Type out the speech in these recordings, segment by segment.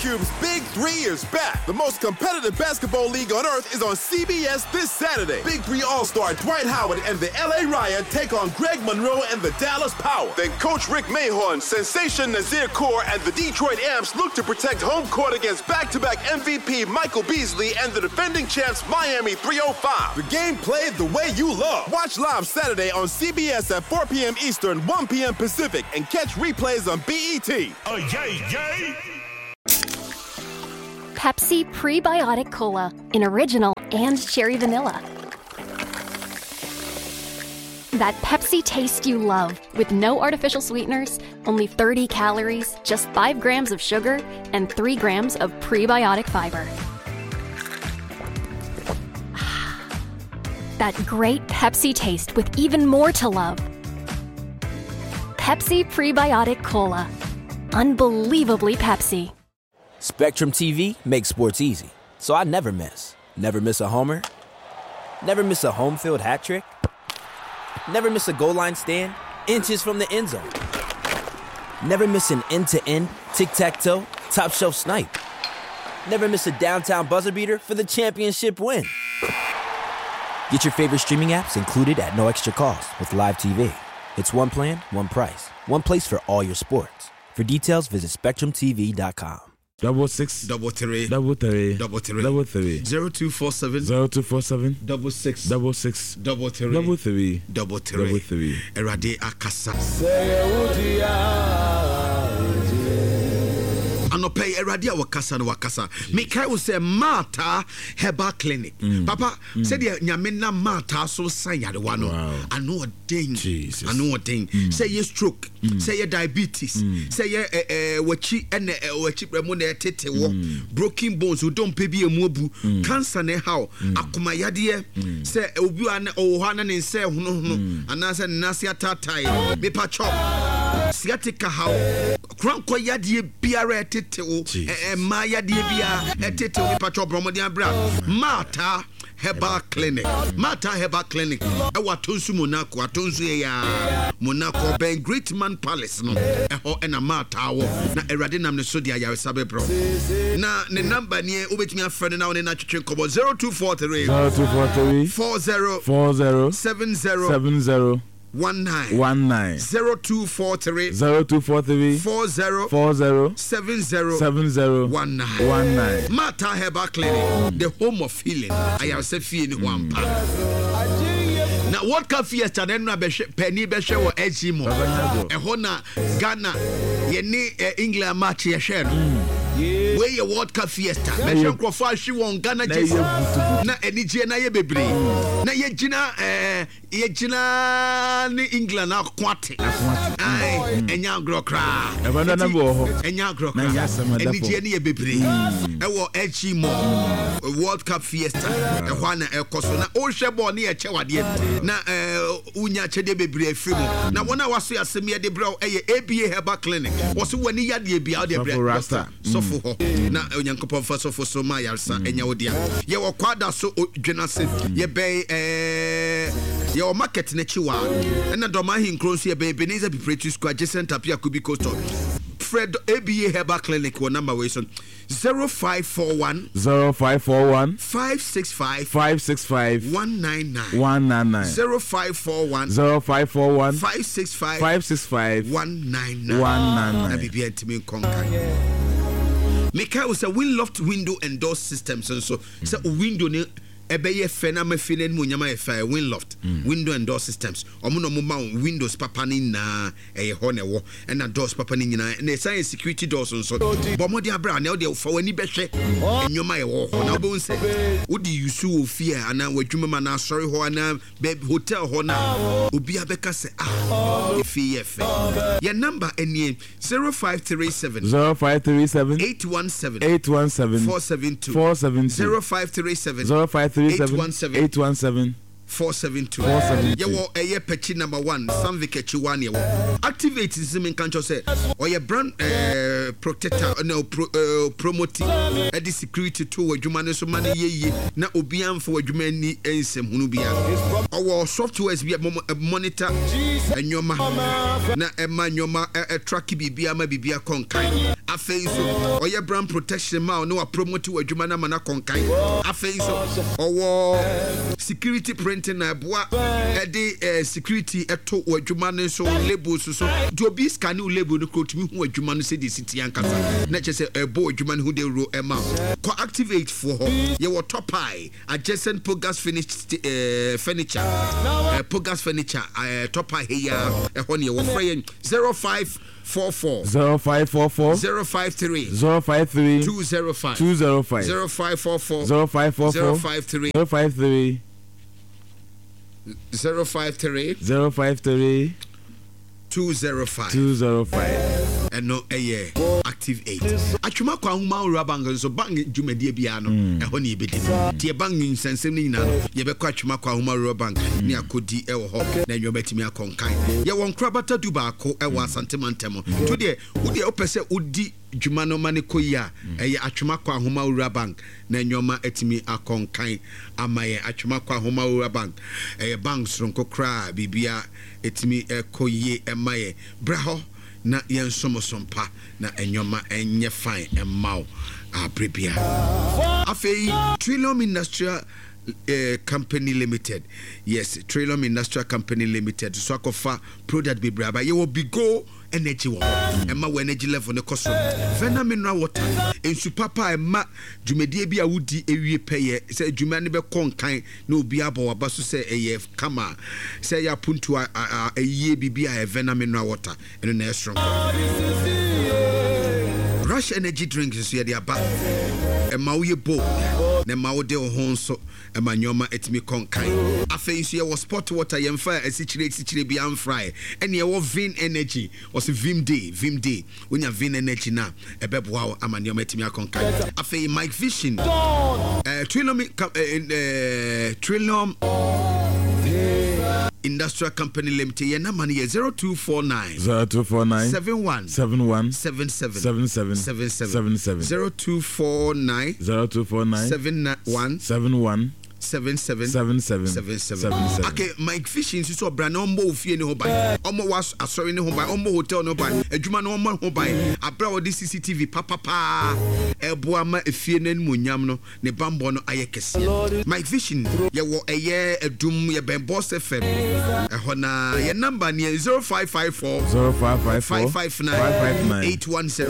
Cube's Big 3 is back. The most competitive basketball league on earth is on CBS this Saturday. Big 3 All-Star Dwight Howard and the LA Riot take on Greg Monroe and the Dallas Power. Then Coach Rick Mahorn, Sensation Nazir Kaur, and the Detroit Amps look to protect home court against back-to-back MVP Michael Beasley and the defending champs Miami 305. The game played the way you love. Watch live Saturday on CBS at 4 p.m. Eastern, 1 p.m. Pacific, and catch replays on BET. Oh, yay! Pepsi Prebiotic Cola in original and cherry vanilla. That Pepsi taste you love with no artificial sweeteners, only 30 calories, just 5 grams of sugar, and 3 grams of prebiotic fiber. That great Pepsi taste with even more to love. Pepsi Prebiotic Cola. Unbelievably Pepsi. Spectrum TV makes sports easy, so I never miss. Never miss a homer. Never miss a home field hat trick. Never miss a goal line stand, inches from the end zone. Never miss an end-to-end, tic-tac-toe, top-shelf snipe. Never miss a downtown buzzer beater for the championship win. Get your favorite streaming apps included at no extra cost with Live TV. It's one plan, one price. One place for all your sports. For details, visit SpectrumTV.com. 66 33 33 33 0247 0247 66 33 33 Erade Akasa Anope Erade Wakasa Mikai will say Mata Herbal Clinic. Papa said Nyamena Mata so sign Yadwano. I know a thing. I know a thing. Say your stroke, say your diabetes, say your wachi and wachi remone tete wo broken bones who don't pay be a mobu cancer ne how akuma yade say obi an ohana ne say hono anasa nasia tatai me pa chop sciatica how kranko yade biara tete wo ma yade bia tete wo me pa chop bromodian bra Mata Herbal Clinic. Mata Herbal Clinic. Ewa tonsu Monaco, atonsu ya Monaco Ben Greatman Palace no. Eho ena Mata wo. Na erade nam ne so dia ya sabe bro. Na ne number ni obetumi afrede na woni na twetwe kobo 0243 40 70 19 0243 40 70 19 Mata Herbal Clinic, the home of healing. I have said fee in one part. Now what can fiesta then na penny beshe wo ejimo e hona Ghana ye ni England match ye share where your World Cup fiesta beshe nkofo she won Ghana jersey na enije na ye bebre na ye gina ni England na kwate ai enya grokra Ebanda na bo ho enya grokra enije ni ye bebre e wo ejimo World Cup fiesta e hwana e koso na o hwe ball ni e chewade na unya chede bebre afim na wona waso yasem ye de bro eye ABA Herbal Clinic waso wani yade bia de bre rasta sofo ho na onyankopon fa sofo so ma yarsa enya odia ye wo kwada so dwenase ye be ye o market na chiwa na doma hin kronso ye be Ebenezer Preparatory School adjacent Apia Kubi Coastal Fred ABA Herbal Clinic one number way son 0541 565 199 0541 565 199 na bibia ntimi konka Mika was a Winloft window and door systems and so window ne ebeye fena mafine mu nyama e fa Winloft window and door systems omo mo ma windows papa ni na e ho ne wo na doors papa ni nyina na science security doors so bomodi abra na o fa wani behwe enyoma e wo ho na obo nse odi yusu o fie ana wadwuma ma na sorry ho ana hotel ho na obi abeka se e fie fe your number enie 0537 817 472 0537 817 472 yewo eye pechi number 1 Samvik Echiwane yewo activate zim kancho say oye brand protector no promoting edi security to wadwuma ne so mane yeye na obi amfo wadwuma ni ensem hunu bia owo softwares bia monitor enyoma na ema nyoma track bibia ma bibia konkan Afeiso oye brand protection ma no promote adwuma na mana konkan afeiso owo security printing na boa ede security eto adwuma no so label so do obi scan label no krotumi hu adwuma no se de city ankasa na chese ebo adwuma no hu de ro ema ko activate for ho ye wo top eye adjacent Pogas furniture Pogas furniture top eye here ho ne wo free 0544 053 205 0544 053 205 and no active 8 atwuma kwa huma ura bank so bank dwumadie bia no ho ne yebedi tie bank nsensem ni nyina no yebekwa atwuma kwa huma ura bank ni akodi ewo ho na nyobatimi akonkan ye won krabata du ba ko ewo asantemantemo to de wo de opese odi dwuma no mane koyia eye atwuma kwa homa ura bank na nyoma atimi akonkan amaye atwuma kwa homa ura bank eye bank sronko kra bibia atimi koyie emaye braho na yen somosompa na enyoma enye fine emao abribia afei Trillium Industrial Company Limited. Yes, Trillium Industrial Company Limited. So akofa product be braba. Ye will be go energy wo. Emma wo energy level ne koso. Vena mineral water. Ensu papa emma dwumedie bi a wudi ewie peye. Se dwuma ne be konkan na obi abo aba so se eye kama. Se ya puntu eye bibia e vena mineral water. Eno na strong. Rush energy drinks so ye dia ba. Emma wo ye bo. Ne ma wo de ho nso emanyoma etimi konkan afei so ye wo sport water yemfa asichire bi amfry ene ye wo vin energy was vim day wonya vin energy na ebeboa amanyoma etimi akonkan afei Mike Vision Trillium Industrial Company Limited. Your number is 0249 71 77 0249 71 77. Okay, Mike Fishing is so brand ombo fie ne ho ban. Omo was asori ne ho ban, ombo hotel no ban. Adwuma no omo ho ban. Abra wo CCTV papa. Ebo ama efie ne munyam no ne bambo no aye kese. Mike Fishing ye wo eye adum ye ben boss FM. Ho na ye number ne 0554 559 810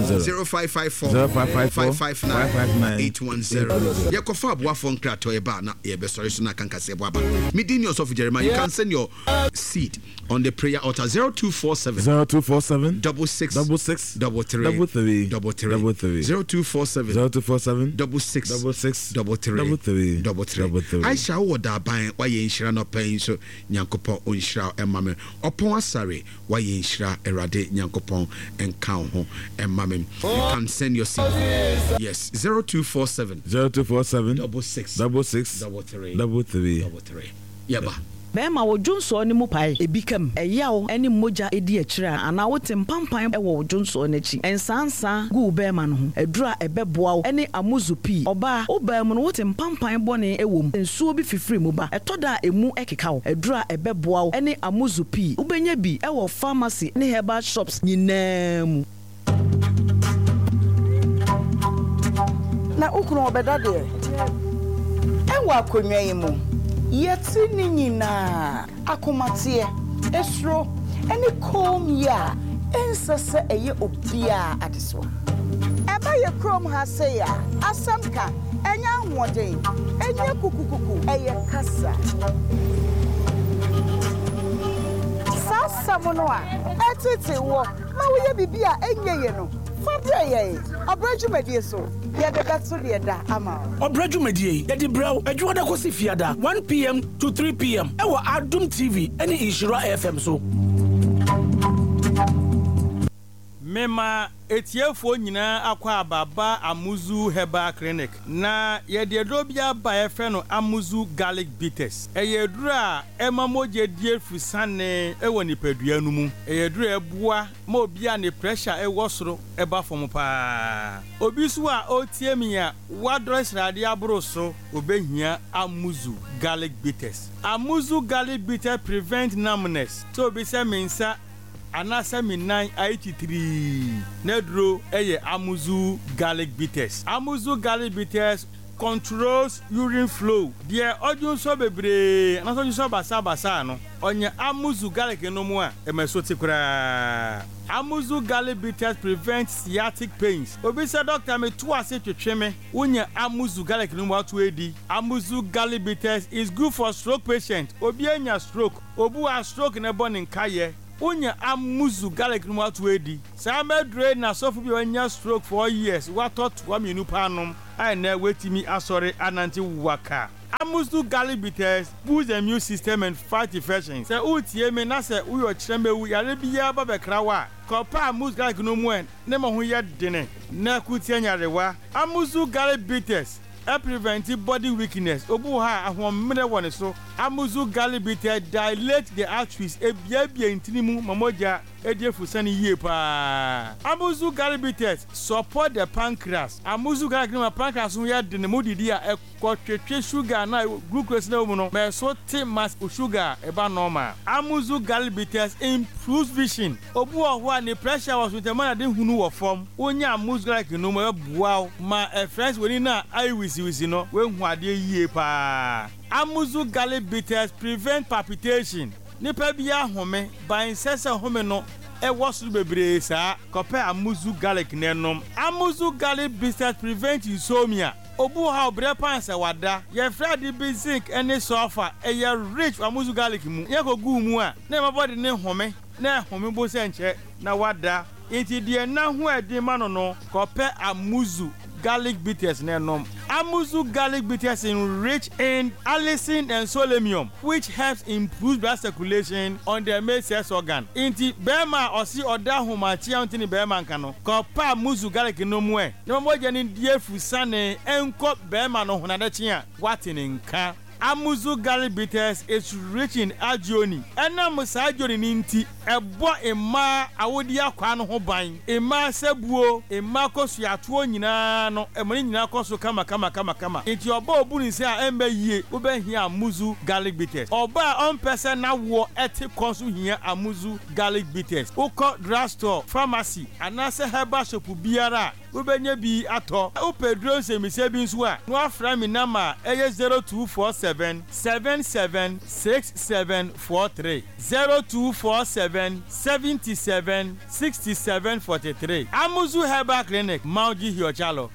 559 810. Ye kofa aboa phone krato ye ba na ye be sorry so na kan kase boaba. Medin yourself Jeremiah, you can send your seed on the prayer altar 0247 66 33 0247 66 33. I shall order by why ye nshira no pain so nyankopon onshira emame opon asare why ye nshira erade nyankopon enka ho emame. You can send your seed. Yes, 0247 66 33. Yaba. Bema wo Johnson ni mu pai ebikam eyawo eni moja edi akira ana wote mpampan e wo Johnson nachi ensansa gu bema no ho edura ebeboa eni amuzupi oba obam no wote mpampan bone ewom ensuo bi fifiri mu ba etoda emu ekeka wo edura ebeboa eni amuzupi ubenya bi e wo pharmacy ne herbal shops nyinam na ukunu obeda de ewa konwa yimu yeti ni nyina akomatie esro eni kom ya ensese eye obia adeso eba ye krom ha se ya asamka enya hoden enya kukukuku eye kasa sasa mono a etete wo ma wo ye bibia enye ye no fabre ye obrajumedie so ya de gatso de da ama obrajumedie ya di braw adwo da kosi fiada 1 p.m. to 3 p.m. ewo Adum TV ene Ishira FM so mema etiefo nyina akwa ababa Amuzu Herbal Clinic na ye de dobia ba efe no Amuzu Garlic Bitters eyedura emamoje die fusane ewo nipadua nu mu eyedura ebua ma obia ne pressure ewo soro eba fom pa obisu a otiemia wadress rade abro so obehia Amuzu Garlic Bitters. Amuzu Garlic Bitters prevent numbness so be say mensa anasa minan 83 nedro eye Amuzu garlic bitters. Amuzu garlic bitters controls urine flow. Dear audience so bebre and also so basa no onye Amuzu garlic no mo a emesoti kura. Amuzu garlic bitters prevent sciatic pains. Obi say doctor me to ase twetwe me onye Amuzu garlic no mo atu edi. Amuzu garlic bitters is good for stroke patient. Obi anya stroke, obu a stroke na born in kaye. Unya Amuzu garlic no atu edi. Sama drain na sofu bi anya stroke for years. What thought wa me nu panom. I na wetimi asore ananti waka. Amuzu garlic bitters boost the immune system and fight infections. Say utie me na say uyo chirembe wu yare biya ba bekrawa. Kopa Amuzu garlic no mu en ne mo ho ye dene. Na kutie nyarewa. Amuzu garlic bitters prevent body weakness. Obu ha ahomre woni so. Amuzu garlic bitters dilate the arteries ebiabia intinimu mamoja ediefu sani yie pa. Amuzu garlic bitters support the pancreas. Amuzu garlic no pancreas no ya de ne modidi a ekotwetwe sugar na glucose na mu no me so te mass sugar eba normal. Amuzu garlic bitters improves vision. Obu ho a ne pressure was with the man de hunu wo form. Onya Amuzu garlic no mo bua ma friends woni na eye wisi no we hu ade yie pa. Amuzu garlic bitters prevent palpitation. Nipa bia home ban sese home no e wosu bebre sa kope Amuzu garlic nenom. Amuzu garlic bitters prevent insomnia. Obu ha obre pansa wada ye fradi bi zinc ene sulfur e ye rich Amuzu garlic mu ye ko gu mu a na mabody ne home na home bo se nche na wada enti de na ho edi ma no kope Amuzu garlic bitters nenom. Amuzu garlic bitters enrich in allicin and selenium, which helps improve blood circulation on the male sex organ. Inti bema osi oda humachi antini bema nkano. Kopa Amuzu garlic no mwe. No mo jeni die fusane enko bema no hunadachi a watini nka. Amuzu garlic bitters is rich in agioni. Ena musa agioni ninti ebo ema awodi akwa no ho ban. Ema sebuo, ema kosu atuo nyina no, emani nyina kosu kama. Enti oba obu ni se a embe yie, obe hia Amuzu garlic bitters. Oba on person na wo eti konsu hia Amuzu garlic bitters. Uko drugstore, pharmacy, anase herbal shop biara. Ubenye bi ato. Upedro se mi se bi nso a. No afra mi nama eye 0247 776743 0247 77 6743. Amuzu Herbal Clinic, Mauji Hiochalo.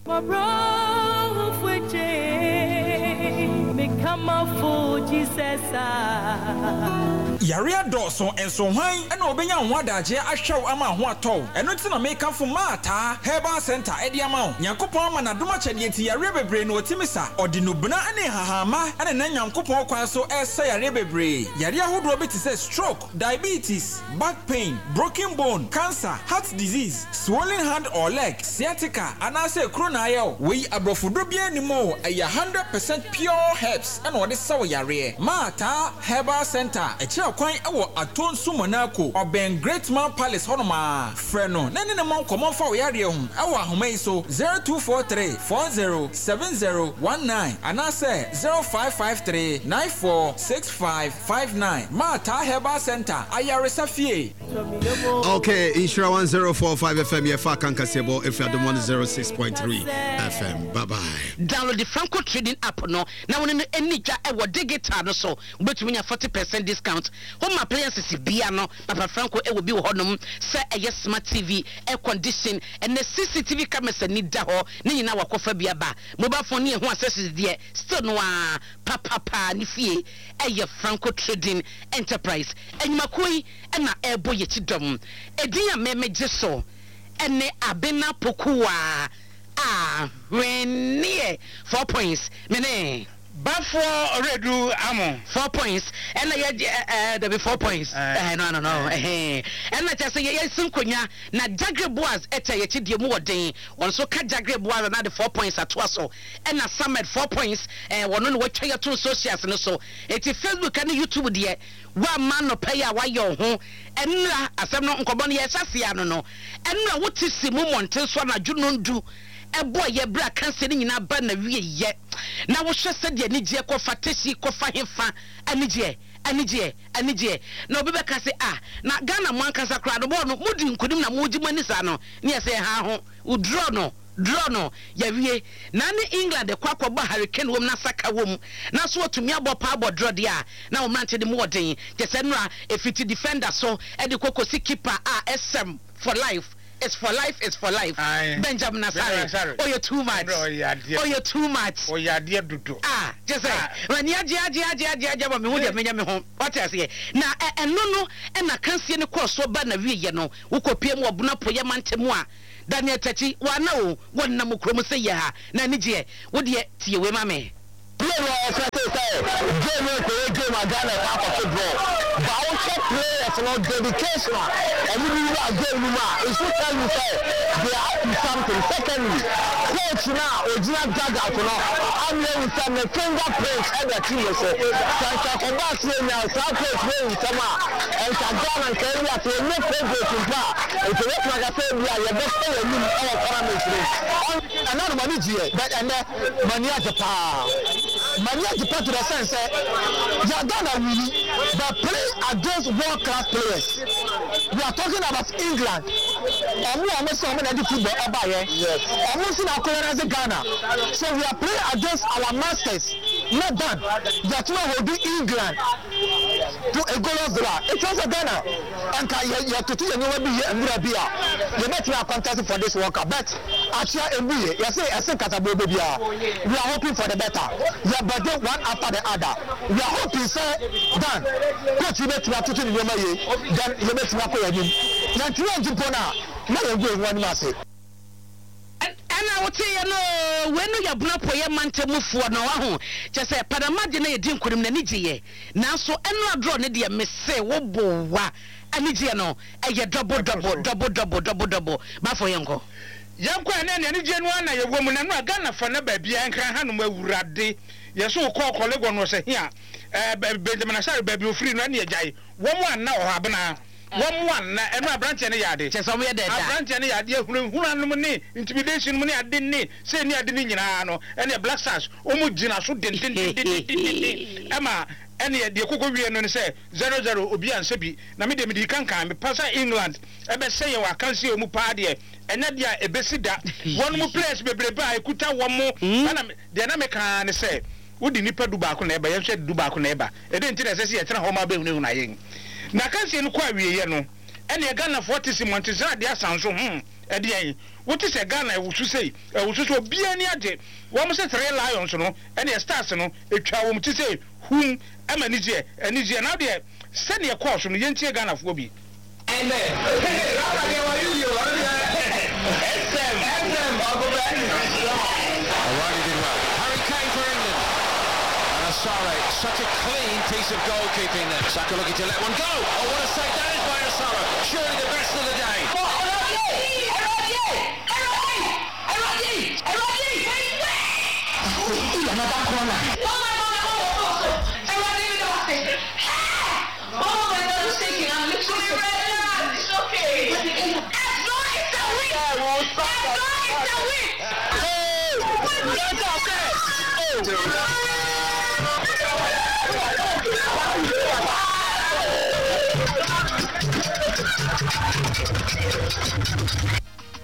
Yaria Dawson and so high and obenya wadaje ahwew ama ho atɔ eno ti na make for Mata Herbal Center ediamao Nyankopɔn ma na doma kyɛde ti yaria bebre no otimisa odinubna ane hahama ane na Nyankopɔn kwan so ɛsɛ yaria bebre yaria hodo bi ti sɛ stroke, diabetes, back pain, broken bone, cancer, heart disease, swollen hand or leg, sciatica anase kronayo we abrofudo bia ni mo 100% pure herbs and what is so yaria Mata Herbal Center kwan ewo Atonsu Monaco Oben Great Man Palace honoma freno nene ne mon common for yare hu ewo ahoma iso 0243 407019 anase 0553 946559 Mata Herbal Center Ayare Safie. Okay, Insura 1045 FM yefa kankasebo if you are the 106.3 FM. Bye bye. Download the Franco Trading app no na woni eni dwa ewo digital no so betumi nya 40% discount. Home appliances bia no Papa Franco e will be honum say a smart TV air condition and the CCTV cameras ni da ho ni nyina wakofa bia ba mobile phone ho accesses there still no papa ni fie e Franco Trading Enterprise enyuma koi e na ebo ye chidom edin ya memeje so ene abena pokuwa when near 4 points mene Bafo Redu Amo 4 points and there be 4 points. No. And I just say yes, Sunkunya na Jagre Boaz ete yeti di mu odin. On so ka Jagre Boaz na the 4 points at so. And na Summit 4 points one no we try to socials no so. Eti Facebook and YouTube there. Wa man no pay wa yo ho. Enra asem no nkobon ye sase ano no. Enra woti simu monte so na dwunondu. ebo ye bra kanse ni nyina ba na wie ye na wo hwe se de ni je ko fa tesi ko fa hefa anije na obi beka se na Ghana mo ankasa kra do no mudi nkunim na moji mani sa no ne ye se ha ho u draw no ya wie na ne England kwakwa ba hurricane wom na saka wom na so otumi abopa abodro de na wo mante de mo odin je se no a efiti defender so e de kokosi keeper SM for life. It's for life. Aye. Benjamin Asare. Oh, you're too much. Oh, you're too much. Oh, yeah, dear Dudu. Just say, when you're me home. What I say? Now, and no, and I can't see any cross so bad na we, who could pay more bunapo yamante moi. Daniel Tachi, one namu chromosa ya, Nanije, would ye to your women? Game Ghana football. But I will check players on dedication. And we will game it's to tell you they are up to something. Secondly, coach now, Ojina Gaga, I'm here with some fingerprints and the team. Sancha Kobasi now, South Coast with Sama, and Sagan and Kenya to make progress in Pa. It's a work like I said, we are the best player in our economy. Another money here, but and money at the power. Mania to put to the sense Ghana will but play against world class players. We are talking about England. Almost so many football about here. Almost in our as Ghana. So we are playing against our masters. Not done. That one will be England to a goal of the it was a Ghana. And you have to tell you be here and be here. You met me a contest for this World Cup. But actually, you say I think we are hoping for the better. But then one after the other. We are hoping, sir, Dan, coach, you make to then you make to now, 200 Pona, now you're going one massive. And I would say, when you have not put your man to move for no, just say, but imagine you didn't couldn't need now, so and not draw Nidia, Miss say, Wobo, Anigiano, and you double, but for Yanko. Yanko and any genuine, a woman and a Ghana for no baby and can handle Rade. Yes, so call colleague was here. Benjamin Asare baby free no near jai. One now habana. One and my branch any yard. Just somewhere there. Branch any idea who money, intimidation money I didn't need. Say near the Ninjano and a black sash. Omujina so didn't Emma. Any the Kukovian and say 00 Obian Sebi, Namide Medicanca, Passa England, Ebe say you can see Mupadia, and Nadia Ebesida. One more place, baby, I could tell one more. The American say, would the nipper do back on neighbor, you said do back on neighbor. I didn't tell us I see a home about Naying. Nakansi and Quavi, and a gun of 40 Montezat, their sounds so, what is a gun I would say? I was so be any idea. One must say 3 lions, and a stars, a child to say, whom am a Niger, and Niger now there, send your course from the Yentia gun of Wobby. And Asare, such a clean piece of goalkeeping there. Saka looking to let one go. Oh, what a save that is by Asare. Surely the best of the day. Another corner. Oh my God, it's taking. I'm literally relaxed. It's okay. As long as the win. As long as the win. Hey,